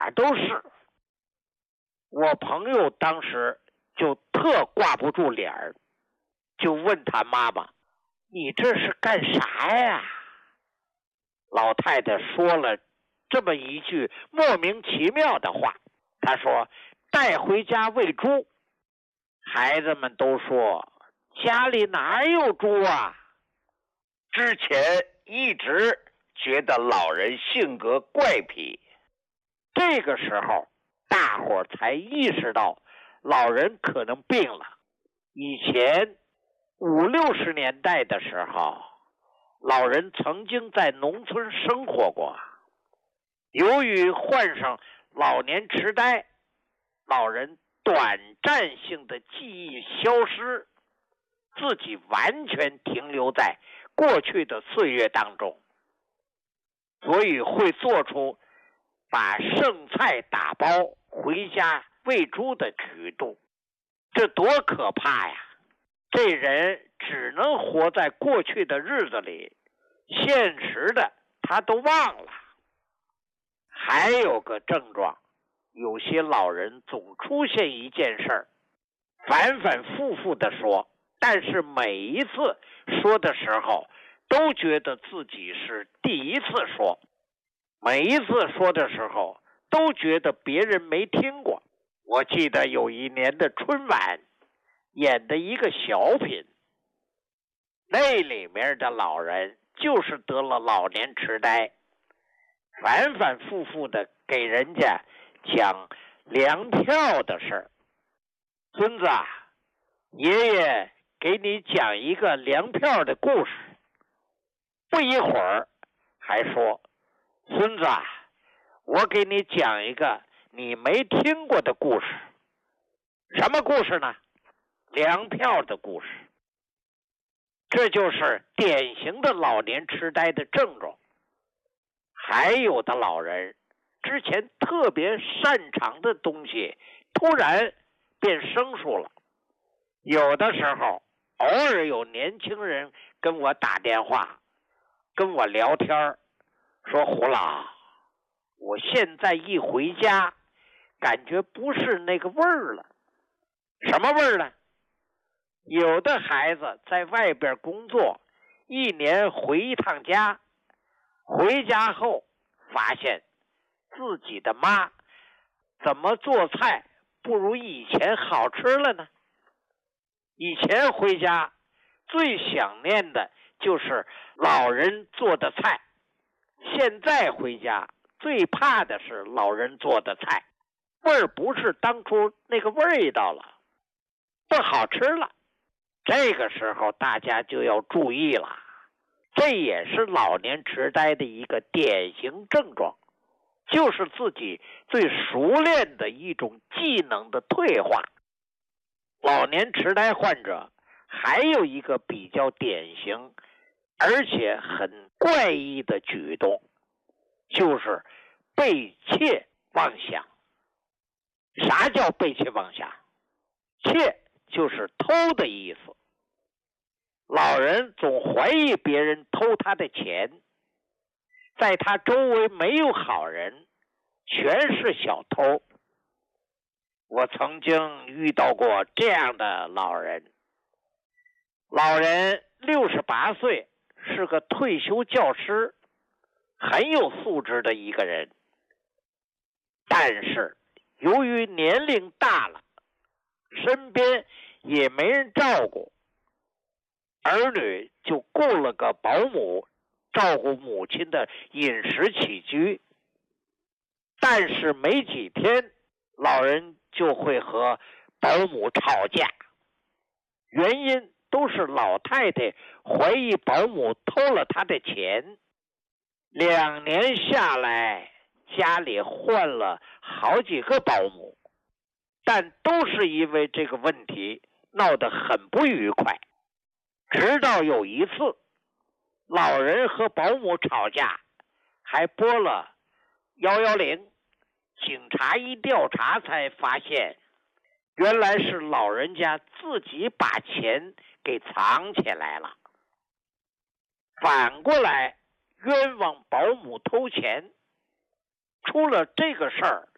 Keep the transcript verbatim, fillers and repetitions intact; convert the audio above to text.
都是。我朋友当时就特挂不住脸儿，就问他妈妈：“你这是干啥呀？”老太太说了这么一句莫名其妙的话，她说：“带回家喂猪。”孩子们都说：“家里哪有猪啊？” 之前一直觉得老人性格怪癖， 这个时候大伙才意识到老人可能病了。以前五六十年代的时候，老人曾经在农村生活过，由于患上老年痴呆，老人短暂性的记忆消失，自己完全停留在过去的岁月当中，所以会做出把剩菜打包回家喂猪的举动。这多可怕呀！这人只能活在过去的日子里，现实的他都忘了。还有个症状，有些老人总出现一件事儿，反反复复的说，但是每一次说的时候都觉得自己是第一次说，每一次说的时候都觉得别人没听过。我记得有一年的春晚演的一个小品，那里面的老人就是得了老年痴呆，反反复复的给人家讲粮票的事儿。孙子啊，爷爷给你讲一个粮票的故事。不一会儿还说，孙子啊，我给你讲一个你没听过的故事。什么故事呢？粮票的故事。这就是典型的老年痴呆的症状。还有的老人之前特别擅长的东西突然变生疏了。有的时候偶尔有年轻人跟我打电话跟我聊天，说胡老，我现在一回家感觉不是那个味儿了。什么味儿呢？有的孩子在外边工作，一年回一趟家，回家后发现自己的妈怎么做菜不如以前好吃了呢？以前回家最想念的就是老人做的菜，现在回家最怕的是老人做的菜，味儿不是当初那个味道了，不好吃了。这个时候大家就要注意了，这也是老年痴呆的一个典型症状，就是自己最熟练的一种技能的退化。老年痴呆患者还有一个比较典型而且很怪异的举动，就是背窃妄想。啥叫背窃妄想？窃就是偷的意思。老人总怀疑别人偷他的钱，在他周围没有好人，全是小偷。我曾经遇到过这样的老人，老人六十八岁，是个退休教师，很有素质的一个人。但是由于年龄大了，身边也没人照顾，儿女就雇了个保姆照顾母亲的饮食起居。但是没几天，老人就会和保姆吵架，原因都是老太太怀疑保姆偷了她的钱。两年下来，家里换了好几个保姆，但都是因为这个问题闹得很不愉快。直到有一次，老人和保姆吵架，还拨了一一零，警察一调查才发现，原来是老人家自己把钱给藏起来了。反过来冤枉保姆偷钱。出了这个事儿，